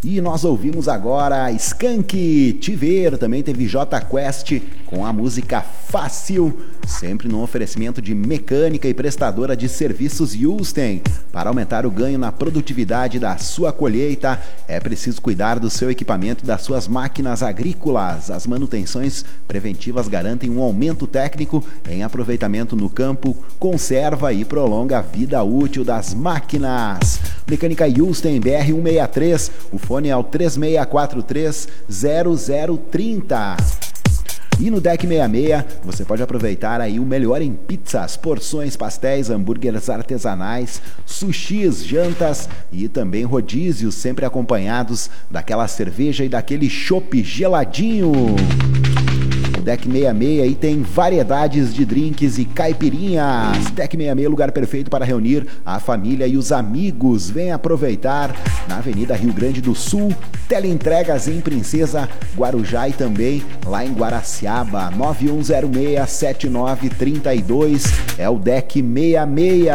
E nós ouvimos agora Skank, Te Ver, também teve J Quest com a música Fácil, sempre no oferecimento de mecânica e prestadora de serviços Yusten. Para aumentar o ganho na produtividade da sua colheita, é preciso cuidar do seu equipamento e das suas máquinas agrícolas. As manutenções preventivas garantem um aumento técnico em aproveitamento no campo, conserva e prolonga a vida útil das máquinas. Mecânica Yusten BR 163, o fone é o 3643-0030. E no Deck 66, você pode aproveitar aí o melhor em pizzas, porções, pastéis, hambúrgueres artesanais, sushis, jantas e também rodízios, sempre acompanhados daquela cerveja e daquele chopp geladinho. O Deck 66 aí tem variedades de drinks e caipirinhas. Deck 66, lugar perfeito para reunir a família e os amigos. Vem aproveitar na Avenida Rio Grande do Sul, teleentregas em Princesa, Guarujá e também lá em Guaraciaba. 9106-7932 é o Deck 66.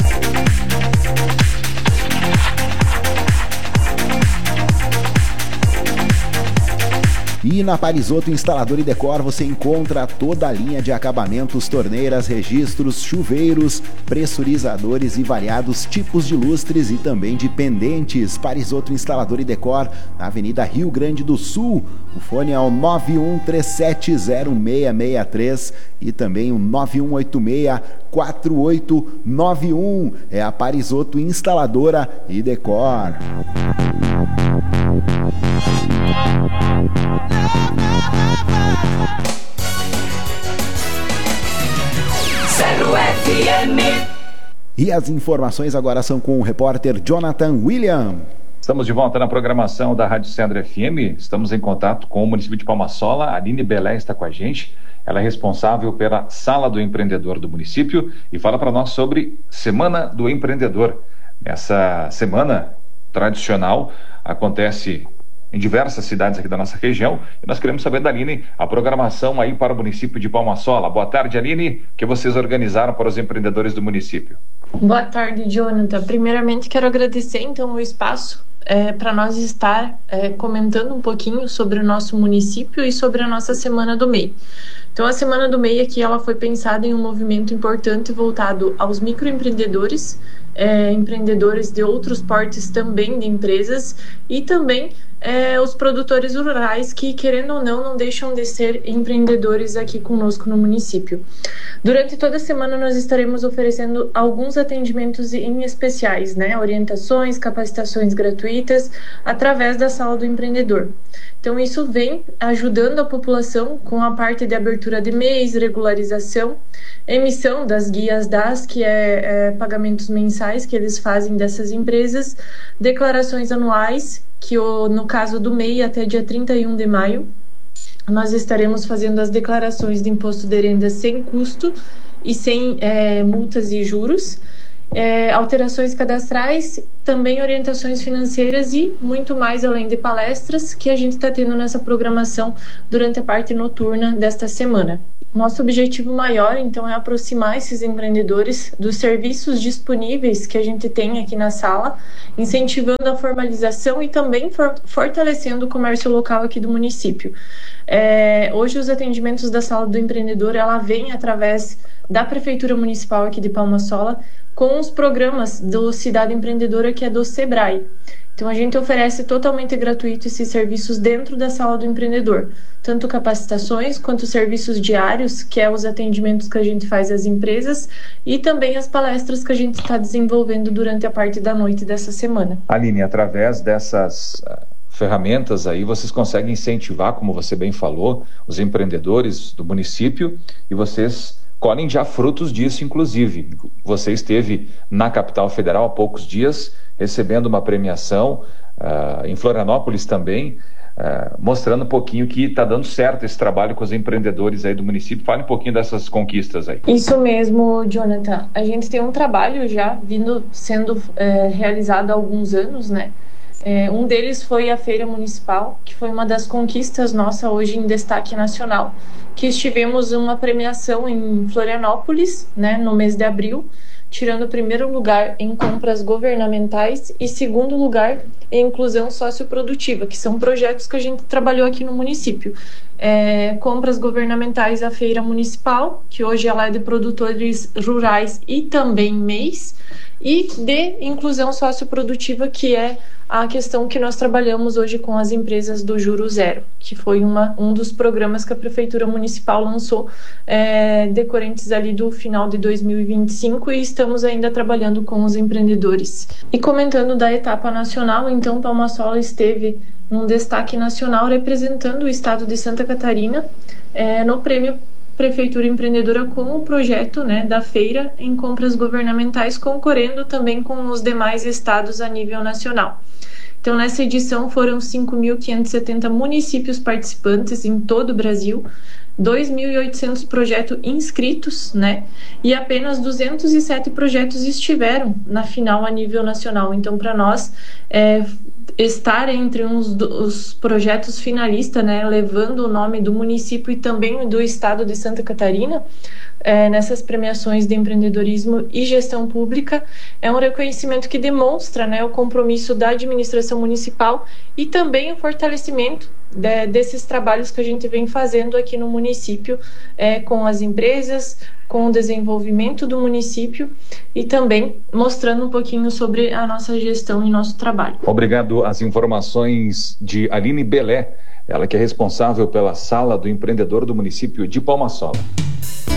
E na Parisoto Instalador e Decor você encontra toda a linha de acabamentos, torneiras, registros, chuveiros, pressurizadores e variados tipos de lustres e também de pendentes. Parisoto Instalador e Decor, na Avenida Rio Grande do Sul. O fone é o 91370663 e também o 9186-4891. É a Parisoto Instaladora e Decor. E as informações agora são com o repórter Jonathan William. Estamos de volta na programação da Rádio Cedro FM. Estamos em contato com o município de Palma-Sola. A Aline Belé está com a gente. Ela é responsável pela Sala do Empreendedor do município e fala para nós sobre Semana do Empreendedor. Nessa semana tradicional acontece em diversas cidades aqui da nossa região, e nós queremos saber da Aline a programação aí para o município de Palma-Sola. Boa tarde, Aline, que vocês organizaram para os empreendedores do município. Boa tarde, Jonathan. Primeiramente, quero agradecer então o espaço para nós estar comentando um pouquinho sobre o nosso município e sobre a nossa Semana do MEI. Então, a Semana do MEI aqui ela foi pensada em um movimento importante voltado aos microempreendedores, empreendedores de outros portes também de empresas e também os produtores rurais que, querendo ou não deixam de ser empreendedores aqui conosco no município. Durante toda a semana nós estaremos oferecendo alguns atendimentos em especiais, orientações, capacitações gratuitas através da Sala do Empreendedor. Então isso vem ajudando a população com a parte de abertura de MEIs, regularização, emissão das guias DAS, que pagamentos mensais que eles fazem dessas empresas, declarações anuais, que no caso do MEI até dia 31 de maio, nós estaremos fazendo as declarações de imposto de renda sem custo e sem multas e juros, alterações cadastrais, também orientações financeiras e muito mais, além de palestras que a gente está tendo nessa programação durante a parte noturna desta semana. Nosso objetivo maior, então, é aproximar esses empreendedores dos serviços disponíveis que a gente tem aqui na sala, incentivando a formalização e também fortalecendo o comércio local aqui do município. Hoje, os atendimentos da Sala do Empreendedor, ela vem através da Prefeitura Municipal aqui de Palma-Sola, com os programas do Cidade Empreendedora, que é do SEBRAE. Então, a gente oferece totalmente gratuito esses serviços dentro da Sala do Empreendedor, tanto capacitações quanto serviços diários, que é os atendimentos que a gente faz às empresas, e também as palestras que a gente está desenvolvendo durante a parte da noite dessa semana. Aline, através dessas ferramentas aí, vocês conseguem incentivar, como você bem falou, os empreendedores do município, e vocês colhem já frutos disso, inclusive. Você esteve na capital federal há poucos dias, recebendo uma premiação, em Florianópolis também, mostrando um pouquinho que está dando certo esse trabalho com os empreendedores aí do município. Fale um pouquinho dessas conquistas aí. Isso mesmo, Jonathan. A gente tem um trabalho já sendo realizado há alguns anos, um deles foi a Feira Municipal, que foi uma das conquistas nossa hoje em destaque nacional, que estivemos uma premiação em Florianópolis, no mês de abril, tirando o primeiro lugar em compras governamentais e segundo lugar em inclusão socioprodutiva, que são projetos que a gente trabalhou aqui no município. Compras governamentais, a feira municipal, que hoje ela é de produtores rurais e também MEIs, e de inclusão socioprodutiva, que é a questão que nós trabalhamos hoje com as empresas do Juro Zero, que foi um dos programas que a Prefeitura Municipal lançou decorrentes ali do final de 2025, e estamos ainda trabalhando com os empreendedores. E comentando da etapa nacional, então Palmasola esteve um destaque nacional representando o estado de Santa Catarina no prêmio Prefeitura Empreendedora com o projeto da feira em compras governamentais, concorrendo também com os demais estados a nível nacional. Então, nessa edição foram 5.570 municípios participantes em todo o Brasil, 2.800 projetos inscritos, e apenas 207 projetos estiveram na final a nível nacional. Então, para nós, estar entre os projetos finalistas, levando o nome do município e também do estado de Santa Catarina, nessas premiações de empreendedorismo e gestão pública, é um reconhecimento que demonstra o compromisso da administração municipal e também o fortalecimento desses trabalhos que a gente vem fazendo aqui no município, com as empresas, com o desenvolvimento do município e também mostrando um pouquinho sobre a nossa gestão e nosso trabalho. Obrigado. As informações de Aline Belé, ela que é responsável pela Sala do Empreendedor do município de Palmasola.